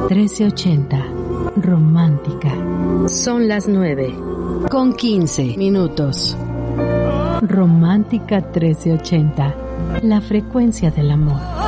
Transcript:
1380. Romántica. Son las 9:15. Romántica 1380. La frecuencia del amor.